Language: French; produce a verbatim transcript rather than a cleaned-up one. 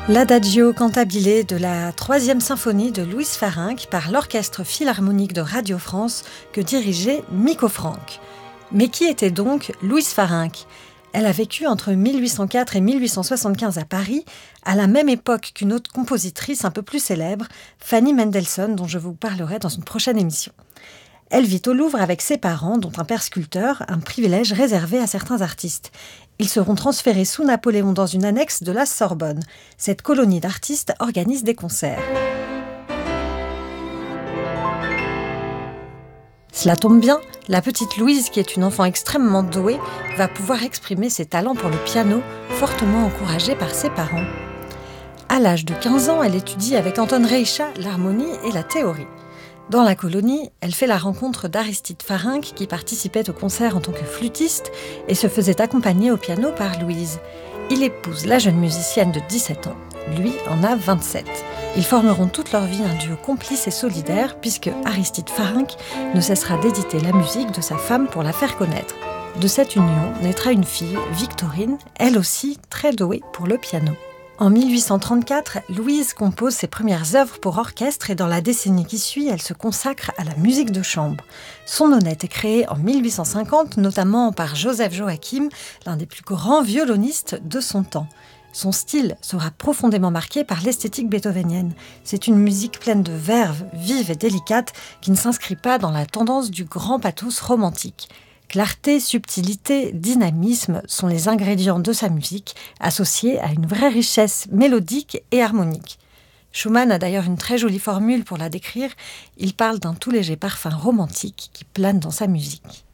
L'Adagio cantabile de la troisième symphonie de Louise Farinck par l'Orchestre Philharmonique de Radio France que dirigeait Miko Franck. Mais qui était donc Louise Farinck ? Elle a vécu entre mille huit cent quatre et mille huit cent soixante-quinze à Paris, à la même époque qu'une autre compositrice un peu plus célèbre, Fanny Mendelssohn, dont je vous parlerai dans une prochaine émission. Elle vit au Louvre avec ses parents, dont un père sculpteur, un privilège réservé à certains artistes. Ils seront transférés sous Napoléon dans une annexe de la Sorbonne. Cette colonie d'artistes organise des concerts. Cela tombe bien, la petite Louise, qui est une enfant extrêmement douée, va pouvoir exprimer ses talents pour le piano, fortement encouragée par ses parents. À l'âge de quinze ans, elle étudie avec Anton Reicha l'harmonie et la théorie. Dans la colonie, elle fait la rencontre d'Aristide Farinck qui participait au concert en tant que flûtiste et se faisait accompagner au piano par Louise. Il épouse la jeune musicienne de dix-sept ans. Lui en a vingt-sept. Ils formeront toute leur vie un duo complice et solidaire puisque Aristide Farinck ne cessera d'éditer la musique de sa femme pour la faire connaître. De cette union naîtra une fille, Victorine, elle aussi très douée pour le piano. En mille huit cent trente-quatre, Louise compose ses premières œuvres pour orchestre et dans la décennie qui suit, elle se consacre à la musique de chambre. Son honnête est créé en mille huit cent cinquante, notamment par Joseph Joachim, l'un des plus grands violonistes de son temps. Son style sera profondément marqué par l'esthétique beethovenienne. C'est une musique pleine de verve, vive et délicate, qui ne s'inscrit pas dans la tendance du grand pathos romantique. Clarté, subtilité, dynamisme sont les ingrédients de sa musique, associés à une vraie richesse mélodique et harmonique. Schumann a d'ailleurs une très jolie formule pour la décrire. Il parle d'un tout léger parfum romantique qui plane dans sa musique.